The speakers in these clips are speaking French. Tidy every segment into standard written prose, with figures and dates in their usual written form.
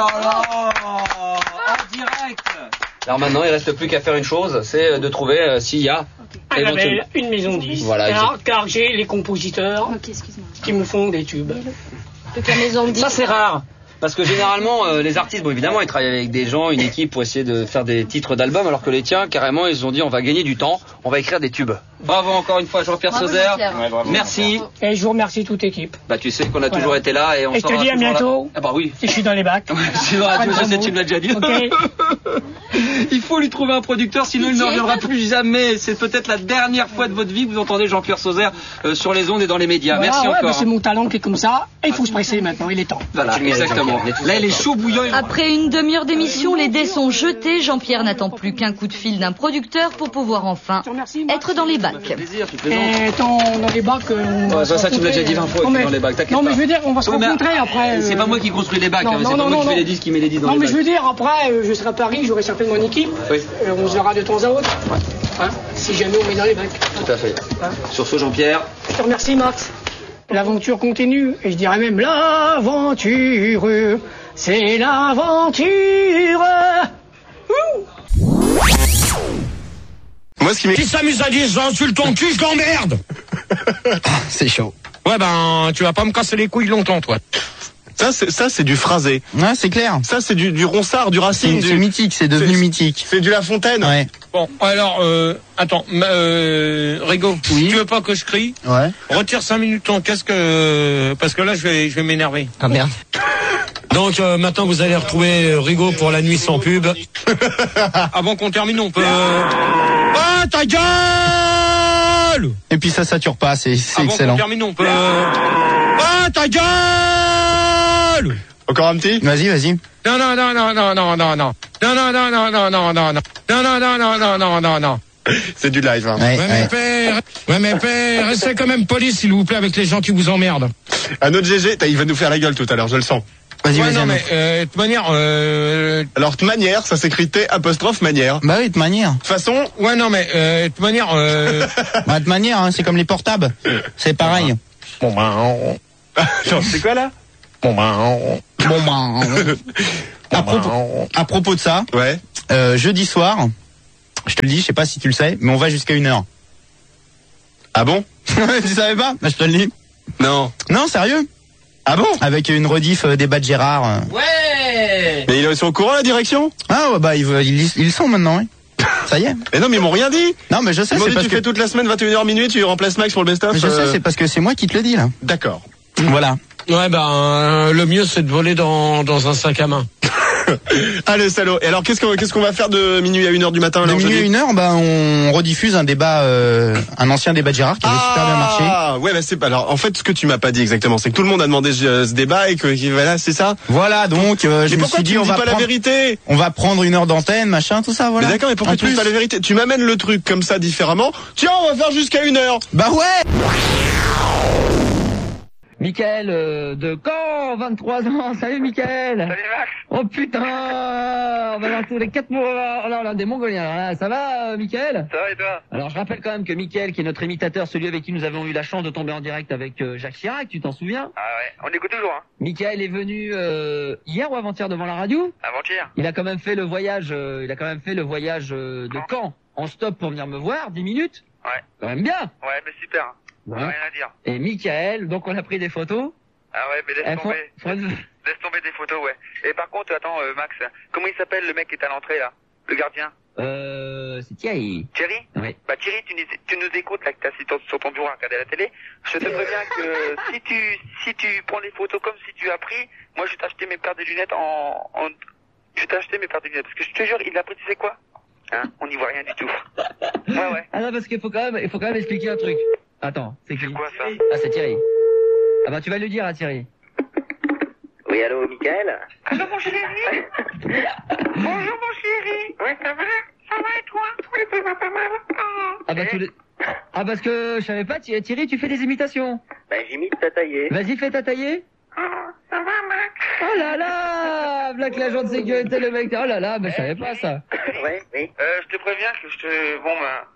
là, en direct. Alors maintenant, il reste plus qu'à faire une chose, c'est de trouver s'il y a un label, une maison de disques. Voilà, car j'ai les compositeurs qui me font des tubes. Donc la maison de disques. Ça c'est rare. Parce que généralement, les artistes, bon évidemment, ils travaillent avec des gens, une équipe pour essayer de faire des titres d'albums, alors que les tiens, carrément, ils ont dit on va gagner du temps, on va écrire des tubes. Bravo encore une fois Jean-Pierre Sauzère. Ouais, merci. Et je vous remercie toute l'équipe. Bah tu sais qu'on a toujours été là et on et je te sera dis à toujours bientôt. Là. Ah bah oui. Et je suis dans les bacs. Sur la radio, je sais, tu me l'as déjà dit. Okay. Il faut lui trouver un producteur, sinon il ne reviendra plus jamais. C'est peut-être la dernière fois de votre vie que vous entendez Jean-Pierre Sauzère sur les ondes et dans les médias. Voilà, merci encore. Bah c'est mon talent qui est comme ça. Et il faut se presser maintenant, il est temps. Voilà, exactement. Là, il est chaud bouillant. Après une demi-heure d'émission, les dés sont jetés. Jean-Pierre n'attend plus qu'un coup de fil d'un producteur pour pouvoir enfin être dans les bacs. Et dans les bacs... ça tu me l'as déjà dit 20 fois, dans les bacs. Non mais je veux dire, on va se rencontrer après... C'est pas moi qui construis les bacs, c'est pas moi qui fais les disques, qui met les disques dans les bacs. Non mais je veux dire, après, je serai à Paris, j'aurai certainement une équipe. Oui. On se verra de temps à autre. Ouais. Hein, si jamais on met dans les bacs. Tout à fait. Hein. Sur ce, Jean-Pierre... Je te remercie, Max. L'aventure continue, et je dirais même l'aventure, c'est l'aventure. Moi, qui s'amuse à dire j'insulte ton cul, je l'emmerde. C'est chaud. Ouais, ben, tu vas pas me casser les couilles longtemps, toi. Ça, c'est du phrasé. Ouais, c'est clair. Ça, c'est du Ronsard, du Racine. C'est mythique, c'est devenu mythique. C'est du La Fontaine. Ouais. Bon, alors, attends, Rigo, oui. Tu veux pas que je crie? Ouais. Retire 5 minutes ton casque, parce que là, je vais m'énerver. Ah merde. Donc, maintenant, vous allez retrouver Rigo pour la nuit sans pub. Avant qu'on termine, on peut... Ah, ta gueule! Et puis ça sature pas, c'est excellent. Avant qu'on termine, on peut... Ah, ta gueule! Encore un petit? Vas-y. Non. C'est du live, hein. Ouais, mais père, restez quand même poli, s'il vous plaît, avec les gens qui vous emmerdent. Un autre GG, il va nous faire la gueule tout à l'heure, je le sens. Vas-y. Non, mais, de toute manière, Alors, de manière, ça s'écrit T''manière. Bah oui, de manière. De façon. Ouais, non, mais, de toute manière, Bah, de manière, hein, c'est comme les portables. C'est pareil. Bon, ben, Attends, c'est quoi, là? À propos de ça. Ouais. Jeudi soir, je te le dis, je sais pas si tu le sais, mais on va jusqu'à 1h. Ah bon? Tu savais pas? Bah, je te le dis. Non. Non, sérieux? Ah bon? Avec une rediff des bas de Gérard. Ouais. Mais ils sont au courant, la direction? Ah ouais, bah ils sont maintenant, oui. Ça y est. Mais non, mais ils m'ont rien dit. Non, mais je sais, Ils m'ont c'est dit parce tu que... fais toute la semaine 21h minuit, tu remplaces Max pour le best-of. Je sais, c'est parce que c'est moi qui te le dis, là. D'accord. Voilà. ouais, ben, le mieux, c'est de voler dans un sac à main. Ah, le salaud. Et alors, qu'est-ce qu'on va faire de minuit à 1h du matin? De minuit à 1h, bah, on rediffuse un débat, un ancien débat de Gérard qui avait super bien marché. Ah, ouais, bah, c'est pas, alors, en fait, ce que tu m'as pas dit exactement, c'est que tout le monde a demandé ce débat et que, voilà, c'est ça? Voilà, donc, je me suis dit, on va pas la vérité? On va prendre 1 heure d'antenne, machin, tout ça, voilà. Mais d'accord, mais pourquoi tu dis pas la vérité? Tu m'amènes le truc comme ça différemment. Tiens, on va faire jusqu'à 1h. Bah ouais! Mickaël de Caen, 23 ans. Salut Mickaël. Salut Max. Oh putain, on va dans tous les 4 mois. Alors là, des Mongoliens. Alors là, ça va Mickaël? Ça va et toi? Alors je rappelle quand même que Mickaël, qui est notre imitateur, celui avec qui nous avons eu la chance de tomber en direct avec Jacques Chirac, tu t'en souviens? Ah ouais, on écoute toujours hein. Mickaël est venu hier ou avant-hier devant la radio? Avant-hier. Il a quand même fait le voyage, de Caen en stop pour venir me voir, 10 minutes. Ouais. Quand même bien. Ouais, mais super. Ouais. Rien à dire. Et Mickaël, donc on a pris des photos. Ah ouais, mais laisse tomber des photos, ouais. Et par contre, attends, Max, comment il s'appelle le mec qui est à l'entrée, là? Le gardien? C'est Thierry. Thierry? Oui. Bah Thierry, tu nous écoutes, là, que t'as assis sur ton bureau à regarder la télé. Je te préviens que si tu prends les photos comme si tu as pris, moi je vais t'acheter mes paires de lunettes je vais t'acheter mes paires de lunettes. Parce que je te jure, il a pris, tu sais quoi? Hein? On n'y voit rien du tout. Ouais. Ah non, parce qu'il faut quand même expliquer un truc. Attends, c'est qui? C'est quoi ça? Ah, c'est Thierry. Ah bah tu vas le dire à Thierry. Oui, allô, Mickaël? Allô, mon chéri? Bonjour, mon chéri. Ouais, ça va? Ça va et toi? Oui, ça va pas mal. Ah bah Ah parce que je savais pas, Thierry, tu fais des imitations. Bah j'imite Tataillé. Vas-y, fais Tataillé. Ça va, Max? Oh là là, Black l'agent de sécurité, le mec. Oh là là, mais je savais pas ça. Oui. Je te préviens que bon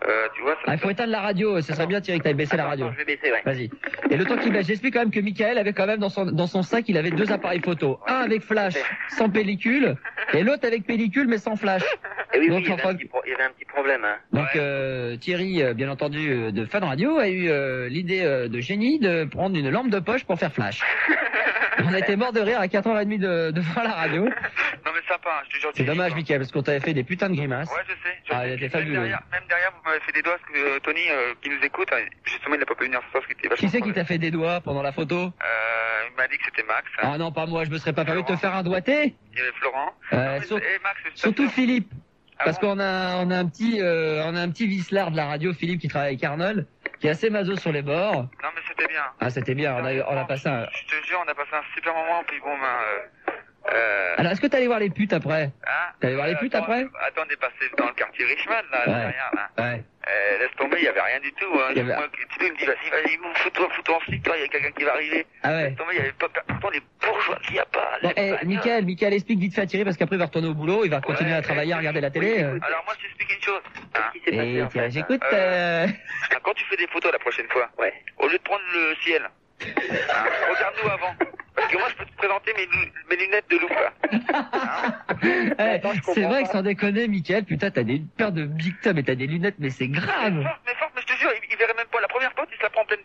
Tu vois, ça... Il faut éteindre la radio, ce serait bien Thierry que t'ailles baisser la radio. Je vais baisser, ouais. Vas-y. Et le temps qu'il baisse, j'explique quand même que Michael avait quand même dans son sac, il avait 2 appareils photo. Un avec flash, sans pellicule, et l'autre avec pellicule mais sans flash. Et oui, Donc, il y avait un petit problème. Hein. Donc Thierry, bien entendu, de Fun Radio, a eu l'idée de génie de prendre une lampe de poche pour faire flash. On a été mort de rire à 4h30 devant la radio. Non mais sympa, hein, je te jure. C'est dommage, Michael, parce qu'on t'avait fait des putains de grimaces. Ouais, je sais. Ah, il était fabuleux. Même derrière, vous m'avez fait des doigts, parce que Tony, qui nous écoute, justement, il n'a pas pu venir ce soir, parce qu'il était vachement... Qui c'est qui t'a fait des doigts pendant la photo? Il m'a dit que c'était Max. Hein. Ah non, pas moi, je me serais pas permis de te faire un doigté. Il y avait Florent. Max, surtout Philippe. Parce qu'on a un petit vicelard de la radio, Philippe, qui travaille avec Arnold, qui est assez maso sur les bords. Non mais c'était bien. Ah, c'était bien, on a passé un... Je te jure, on a passé un super moment, puis bon, Alors, est-ce que t'es allé voir les putes après? Hein? T'es allé voir les putes après? Attends, on est passé dans le quartier Richmond, là, derrière, là. Ouais. Laisse tomber, il y avait rien du tout, hein. Avait... Moi, Tito, il me dit, vas-y, fous-toi en slip, toi, il y a quelqu'un qui va arriver. Ah ouais. Laisse tomber, il y avait pas, pourtant, les bourgeois qu'il y a pas. Bon, Michael, explique vite fait à Thierry, parce qu'après, il va retourner au boulot, il va continuer à travailler, à regarder la télé. Alors, moi, je t'explique une chose. Hein? Qu'est-ce qui s'est passé, en fait, j'écoute, Quand tu fais des photos la prochaine fois, au lieu de prendre le ciel, regarde-nous avant. Parce que moi, je peux te présenter mes lunettes de loupe, là. C'est vrai que sans déconner, Michael, putain, t'as des paires de big top et t'as des lunettes, mais c'est grave. Mais je te jure, il verrait même pas la première fois, il se la prend en pleine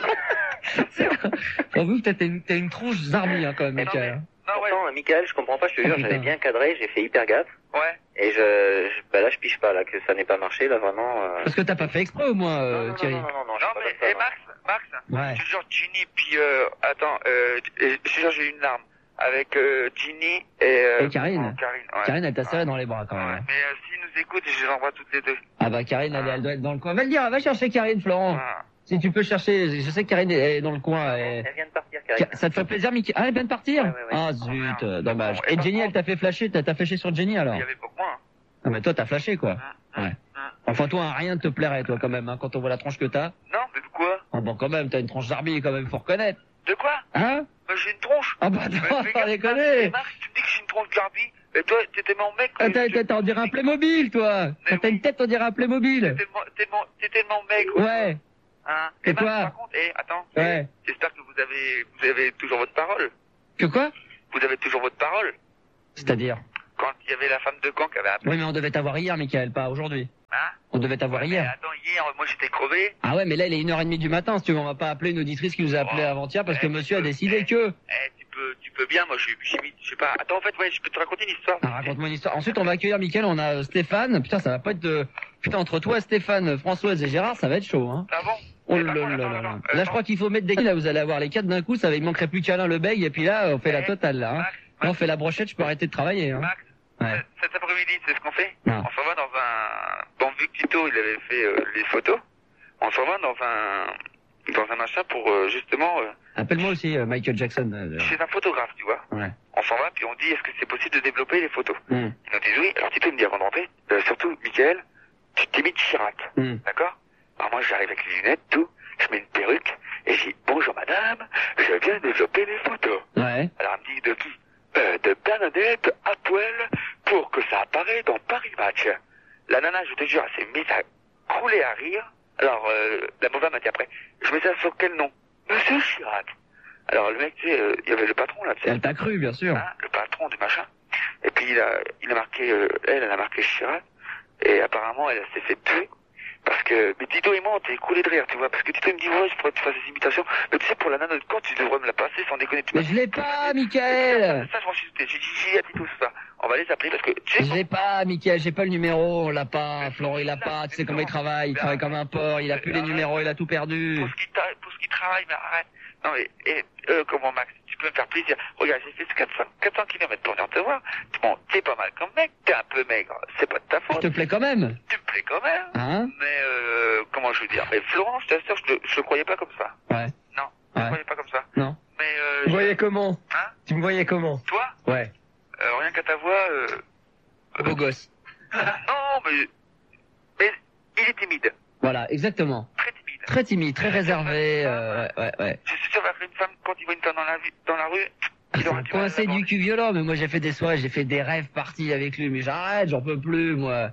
tête. Vous, t'as une tronche zarbi, hein, quand même, Michael. Non, Michael, je comprends pas, je te jure, j'avais bien cadré, j'ai fait hyper gaffe. Ouais. Et là, je piche pas, là, que ça n'ait pas marché, là, vraiment. Parce que t'as pas fait exprès, au moins, Thierry. Non, mais, Max, ouais. Je te jure, Ginny, puis, attends, je te jure, j'ai eu une larme. Avec, Ginny et Karine. Karine, elle t'a serré dans les bras, quand même. Ouais, mais, s'ils nous écoutent, je les envoie toutes les deux. Ah bah, Karine, elle doit être dans le coin. Va le dire, va chercher Karine, Florent. Si tu peux chercher, je sais que Karine est dans le coin. Elle vient de partir, Karine. Ça te fait plaisir, Mickey? Ah, elle vient de partir? Ouais. Ah, zut, dommage. Et Jenny, elle t'a fait flasher, t'as flashé sur Jenny, alors? Il y avait pour moi. Ah, mais toi, t'as flashé, quoi. Ouais. Enfin, toi, rien ne te plairait, toi, quand même, hein, quand on voit la tronche que t'as. Non, mais de quoi? Ah, bon, quand même, t'as une tronche zarbi, quand même, faut reconnaître. De quoi? Hein? Bah, j'ai une tronche. Ah, bah, non, pas déconner. Max, tu me dis que j'ai une tronche zarbi. Et toi, t'étais mon mec. T'as, on dirait un Playmobil, toi. Quand t'as une tête, on dirait un Playmobil. T'étais mon mec. Ouais. Hein? Et Max, toi? par contre, attends. Ouais. J'espère que vous avez toujours votre parole. Que quoi? Vous avez toujours votre parole. C'est-à-dire? Quand il y avait la femme de camp qui avait appelé. Oui, mais on devait t'avoir hier, Michael, pas aujourd'hui. Hein? On devait t'avoir hier. Mais attends, hier, moi j'étais crevé. Ah ouais, mais là, il est 1h30 du matin, si tu veux, on va pas appeler une auditrice qui nous a appelé avant-hier parce que monsieur a décidé que... Tu peux bien, moi j'ai mis, je sais pas. Attends, en fait, je peux te raconter une histoire. Ah, raconte-moi une histoire. Ensuite, on va accueillir Michael, on a Stéphane. Putain, ça va pas être de... Putain, entre toi, Stéphane, Françoise et Gérard, ça va être chaud, hein. Ah bon? Oh là là là là. Là, je crois qu'il faut mettre des... Là, vous allez avoir les 4 d'un coup, il manquerait plus qu'Alain le Bègue, et puis là, on fait la totale, là, hein. Là, on fait la brochette, je peux arrêter de travailler, hein. Max, ouais. Cet après-midi, c'est ce qu'on fait? Non. On s'en va dans un... Bon, vu que Tito, il avait fait les photos, on s'en va dans un machin pour, justement... Appelle-moi aussi Michael Jackson. Chez un photographe, tu vois. Ouais. On s'en va, puis on dit, est-ce que c'est possible de développer les photos? Mm. Il nous dit oui. Alors Tito me dit avant de rentrer, surtout, Michael, tu t'imites Chirac. D'accord? Alors moi, j'arrive avec les lunettes, tout, je mets une perruque, et je dis, bonjour madame, je viens développer les photos. Ouais. Alors elle me dit, de qui? De Bernadette à poil, pour que ça apparaît dans Paris Match. La nana, je te jure, elle s'est mise à crouler à rire. Alors, la mauvaise m'a dit après, je mets ça sur quel nom? Monsieur Chirac. Alors le mec, tu sais, il y avait le patron là. Elle t'a cru, bien sûr. Hein, le patron du machin. Et puis il a marqué, elle a marqué Chirac. Et apparemment, elle s'est fait tuer. Parce que, mais Tito et moi, on t'est coulé de rire, tu vois. Parce que Tito il me dit, ouais, je pourrais te faire des imitations. Mais tu sais, pour la nana de quand tu devrais me la passer sans déconner. Mais je l'ai pas, Michael. Ça, je m'en suis douté. J'ai dit à Tito ça. On va les appeler parce que, tu sais. Je l'ai pas, Michael, j'ai pas le numéro, on l'a pas. Florent, il l'a pas. Tu sais comment il travaille comme un porc. Il a plus les numéros, il a tout perdu. Pour ce qui travaille, mais arrête. Non, mais, comment, Max, tu peux me faire plaisir. Regarde, j'ai fait 400 km pour venir te voir. Bon, t'es pas mal comme mec, t'es un peu maigre. C'est pas de ta faute. Je te plais quand même. Tu me plais quand même. Hein? Mais, comment je veux dire? Mais Florent, je t'assure, je le croyais pas comme ça. Ouais. Non, je le croyais pas comme ça. Non. Mais, Tu me voyais comment? Hein? Tu me voyais comment? Toi? Ouais. Rien qu'à ta voix, Beau gosse. Non, mais il est timide. Voilà, exactement. Très timide, très réservé, ouais. Je suis sûr qu'une femme, quand il voit une femme dans la rue, il aura du mal à c'est du cul violent, mais moi j'ai fait des soirées, j'ai fait des rêves parties avec lui, mais j'arrête, j'en peux plus, moi.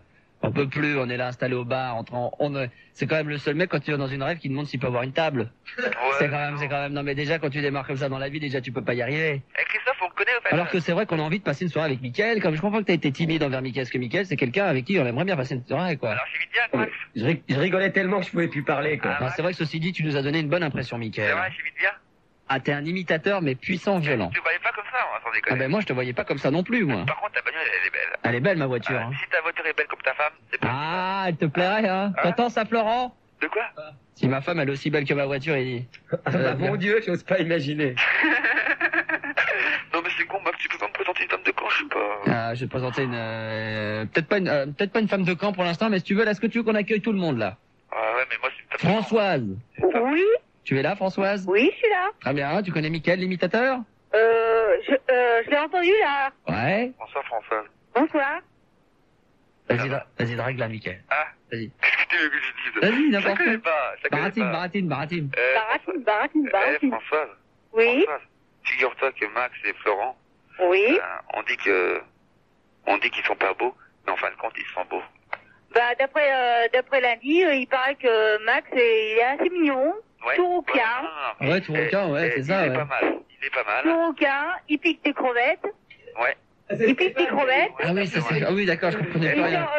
On peut plus, on est là installé au bar, c'est quand même le seul mec quand tu vas dans une rêve qui demande s'il peut avoir une table. Ouais. C'est quand même, non mais déjà quand tu démarres comme ça dans la vie, déjà tu peux pas y arriver. Eh, Christophe, on le connaît, en fait. Alors que c'est vrai qu'on a envie de passer une soirée avec Mickaël, comme je comprends que t'as été timide envers Mickaël, parce que Mickaël c'est quelqu'un avec qui on aimerait bien passer une soirée, quoi. Alors, j'évite bien, Max. Je rigolais tellement que je pouvais plus parler, quoi. Alors, c'est vrai que ceci dit, tu nous as donné une bonne impression, C'est Mickaël. vrai, j'évite bien. Ah, t'es un imitateur, mais puissant, violent. Tu voyais pas comme ça, sans Ah déconner. ben moi je te voyais pas comme ça non plus, moi. Par contre, ta bagnole, elle est belle. Elle est belle ma voiture. Hein. Si ta voiture est belle comme ta femme, c'est pas. Ah, elle te plairait, hein. T'entends ça, Florent? De quoi? Si ma femme elle est aussi belle que ma voiture, il dit. Ah, mon Dieu, j'ose pas imaginer. Non mais c'est con, Max, tu peux pas me présenter une femme de camp, je sais pas. Ah, je vais te présenter une peut-être pas une femme de camp pour l'instant, mais si tu veux, là, est-ce que tu veux qu'on accueille tout le monde là? Ah ouais, mais moi c'est une femme de camp. Françoise. Oui, Tu es là, Françoise? oui, je suis là. Très bien. Tu connais Mickaël, l'imitateur? Je l'ai entendu là. Ouais. Bonsoir, François. Bonsoir. Vas-y, drague là, Mickaël. Ah. Vas-y. Qu'est-ce que tu veux que je dise? Vas-y, n'importe Ça connaît quoi. pas, ça connaît pas. Baratine. Baratine. Françoise. Oui. Françoise, figure-toi que Max et Florent, Oui. on dit qu'ils sont pas beaux, mais en fin de compte, ils sont beaux. Bah d'après lundi, il paraît que Max il est assez mignon, Ouais. tout rouquin, Ouais, tout rouquin, ouais, c'est ça, Il est ouais. pas mal. Il est pas mal. tout rouquin, il pique tes crevettes, Ouais. il pique tes crevettes, Ah oui, ah oui, d'accord, je comprenais et pas rien.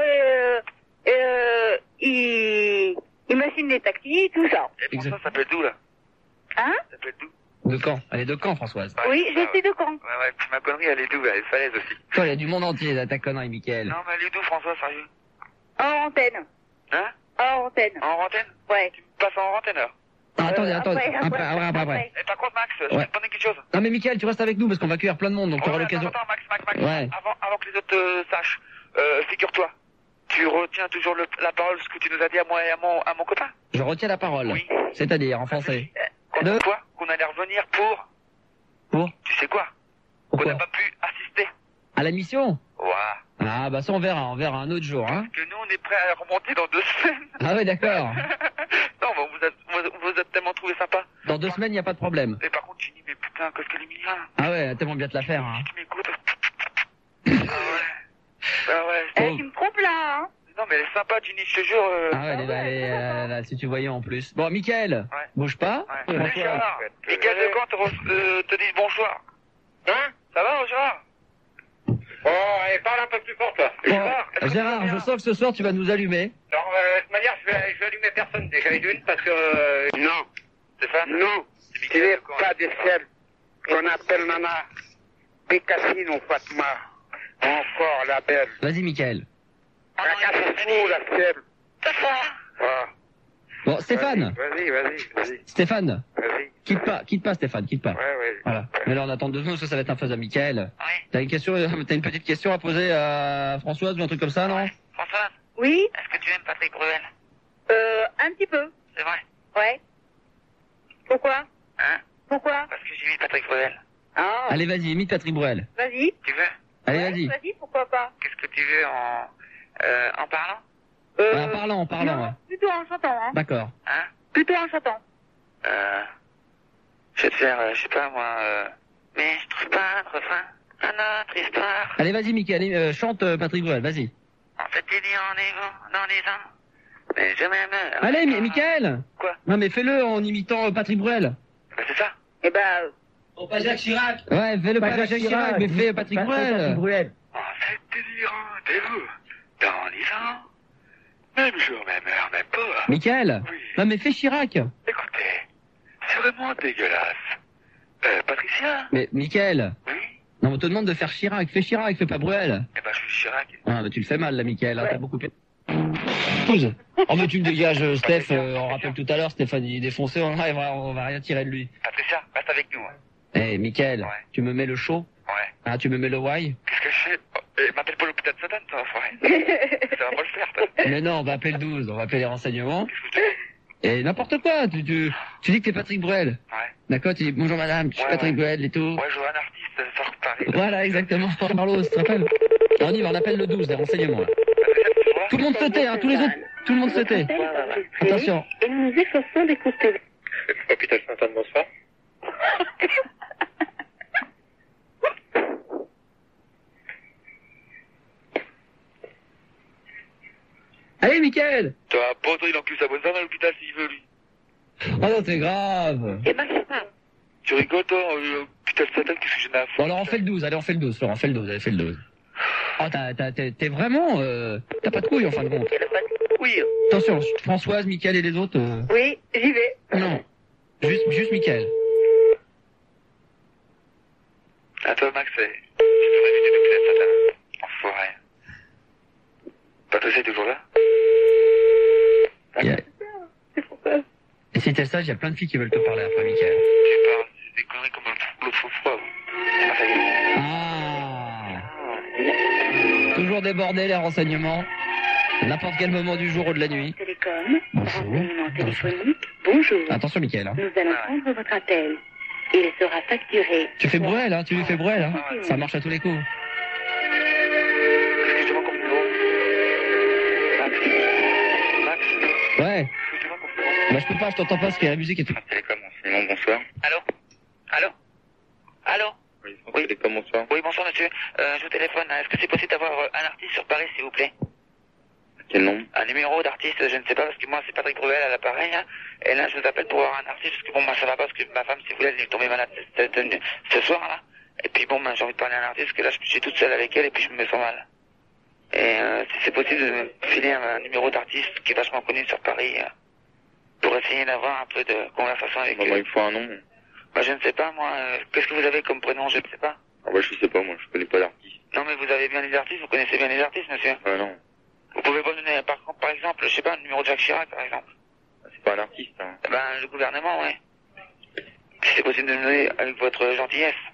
il machine les taxis, tout ça. Et François s'appelle d'où, là? Hein? Ça s'appelle d'où? De Caen. Elle est de Caen, Françoise. Oui, je suis de Caen. Ouais, puis ma connerie, elle est d'où? Elle est falaise aussi. Toi, il y a du monde entier, là, ta connerie, Mickaël. Non, mais elle est d'où, François, sérieux? En antenne. Hein? En antenne. En antenne? Ouais. Tu me passes en antenne, alors? Ah, attendez. Après. Et par contre, Max, je vais te demander quelque chose. Non, mais Mickaël, tu restes avec nous parce qu'on va accueillir plein de monde, donc tu auras Ouais, l'occasion. attends, Max. Ouais. Avant que les autres sachent, figure-toi, tu retiens toujours la parole, ce que tu nous as dit à moi et à mon copain. Je retiens la parole. Oui. C'est-à-dire, en français. Quoi? Qu'on allait revenir pour? Tu sais quoi? Qu'on n'a pas pu assister. À la mission? Ouais. Ah, bah ça, on verra un autre jour, hein. Que nous, on est prêts à remonter dans 2 semaines. Ah ouais, d'accord. Non, mais vous êtes tellement trouvé sympa. Dans 2 semaines, il n'y a pas de problème. Et par contre, tu dis, mais putain, qu'est-ce qu'elle est mignonne. Ah ouais, tellement bien te la faire, hein. Tu m'écoutes. Ah ouais. Tu me trompes là, hein. Non, mais elle est sympa, Ginny, je te jure. Ah ouais, elle est là, si tu voyais en plus. Bon, Mickaël, bouge pas. Ouais. Salut, Gérard. Mickaël de Caen te dit bonsoir. Hein? Ça va, Gérard? Oh, allez, parle un peu plus fort, toi. Bon, Gérard, je sens que ce soir, tu vas nous allumer. Non, de toute manière, je vais allumer personne déjà d'une parce que... non. Stéphane? Non. Tu n'es pas de celle qu'on appelle Nana Bécassine ou Fatma. Encore la belle. Vas-y, Mickaël. La casse-fou, la celle. Ah. Bon, Stéphane. Vas-y. Stéphane. Vas-y. Quitte pas, Stéphane, quitte pas. Ouais. Voilà. Mais là, on attend 2 secondes, ça va être un phase à Mickaël. T'as une petite question à poser à Françoise ou un truc comme ça, non? Françoise? Oui. Est-ce que tu aimes Patrick Bruel? Un petit peu. C'est vrai? Ouais. Pourquoi? Hein? Pourquoi? Parce que j'ai vu Patrick Bruel. Ah. Allez, vas-y, imite Patrick Bruel. Vas-y. Tu veux? Allez, vas-y. Vas-y, pourquoi pas? Qu'est-ce que tu veux en parlant? En parlant, non, ouais. plutôt en chantant, hein. D'accord. Hein? Plutôt en chantant. Je vais te faire, je sais pas moi, mais je trouve pas un refrain à notre histoire. Allez, vas-y, Mickaël, chante Patrick Bruel, vas-y. On s'était dit rendez-vous dans les ans, mais je m'aime. Allez, Mickaël. Quoi? Non, mais fais-le en imitant Patrick Bruel. Ben c'est ça. Eh ben... Oh, pas Jacques Chirac. Ouais, fais-le pas Jacques Chirac, mais fais Patrick Bruel. On s'était dit rendez-vous dans les ans, même jour, même heure, même pas. Mickaël. Oui. Non, mais fais Chirac. Écoutez, c'est vraiment dégueulasse. Patricia? Mais, Mickaël. Oui? Non, on te demande de faire Chirac. Fais Chirac, fais pas Bruel. Eh ben, je suis Chirac. Ah, bah, tu le fais mal, là, Mickaël, hein, t'as beaucoup pause. Oh, mais tu me dégages, Steph, on rappelle tout à l'heure, Stéphane, il est défoncé, on va rien tirer de lui. Patricia, reste avec nous. Hein. Eh, Mickaël, tu me mets le show? Ouais. Ah, tu me mets le why? Qu'est-ce que je fais? M'appelle pas l'hôpital de Satan, toi, enfoiré. Ça va pas le faire, toi. Mais non, on va appeler le 12, on va appeler les renseignements. Et n'importe quoi, tu dis que t'es Patrick Bruel. Ouais. D'accord, tu dis bonjour madame, je suis Patrick Bruel et tout. Ouais, je vois un artiste sort Paris. Voilà, exactement. Carlos, tu te rappelles? On y va, on appelle le 12, les renseignements, là. Tout le monde se tait, hein, tous les autres, tout le monde se tait. Attention. Et nous nous efforçons d'écouter. Hôpital Sainte-Anne, bonsoir. Allez, Mickaël. Toi, bon, toi, il encule sa bonne femme à l'hôpital s'il veut, lui. Oh non, c'est grave. Et Max, c'est pas. Tu rigoles, toi, putain de Satan, qu'est-ce que j'en ai à foutre? Bon, alors on fait le 12, allez, on fait le 12, Florent, fais le 12, allez, fais le 12. Oh, t'es vraiment, t'as pas de couilles en fin de compte. Oui. Attention, Françoise, Mickaël et les autres. Oui, j'y vais. Non. Juste Mickaël. Attends, Max, je t'aurais évité depuis la Satan. Enfoiré. Patricia est toujours là? Et si t'es sage, il y a plein de filles qui veulent te parler après, Mickaël. Tu parles, c'est des conneries comme l'autre fois. Toujours débordé les renseignements. N'importe quel moment du jour ou de la nuit. Télécom, renseignement téléphonique, bonjour. Attention, Mickaël. Hein. Nous allons prendre votre appel. Il sera facturé. Tu fais Bruel, hein, tu lui fais Bruel, hein. Ça marche à tous les coups. Excusez-moi comme numéro. Max. Ouais. Bah je peux pas, je t'entends pas parce qu'il y a la musique et tout. Télécom, renseignement, bonsoir. Allô? Oui, Télécom, bonsoir. Oui, bonsoir monsieur. Je vous téléphone. Est-ce que c'est possible d'avoir un artiste sur Paris, s'il vous plaît? Quel nom? Un numéro d'artiste, je ne sais pas, parce que moi c'est Patrick Bruel à l'appareil, hein. Et là je vous appelle pour avoir un artiste, parce que bon, moi ça va pas, parce que ma femme, si vous voulez, elle est tombée malade ce soir, là. Et puis bon, j'ai envie de parler à un artiste, parce que là je suis toute seule avec elle, et puis je me sens mal. Et si c'est possible de me filer un numéro d'artiste qui est vachement connu sur Paris, pour essayer d'avoir un peu de conversation avec eux. Il faut un nom. Bah je ne sais pas, moi, qu'est-ce que vous avez comme prénom, je ne sais pas. Ah bah je sais pas, moi, je connais pas d'artiste. Non mais vous avez bien les artistes, vous connaissez bien les artistes, monsieur. Non. Vous pouvez pas me donner, par exemple, je sais pas, un numéro de Jacques Chirac, par exemple. C'est pas un artiste, hein. Ben, le gouvernement, ouais. Si c'est possible de me donner avec votre gentillesse.